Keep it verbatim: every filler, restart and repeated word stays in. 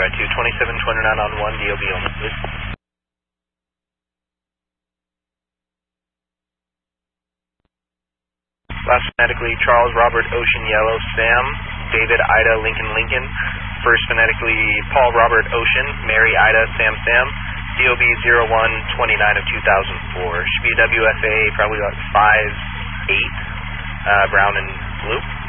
got two, twenty-seven twenty-nine on one, D O B only, please. Last phonetically, Charles Robert Ocean Yellow Sam, David Ida Lincoln Lincoln. First phonetically, Paul Robert Ocean, Mary Ida Sam Sam, D O B zero one twenty-nine of two thousand four. Should be a W F A, probably about five eight, uh, brown and blue.